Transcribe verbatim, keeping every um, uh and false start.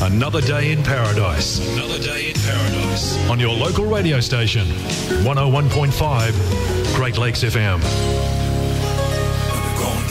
Another Day in Paradise. Another Day in Paradise. On your local radio station, one oh one point five Great Lakes F M.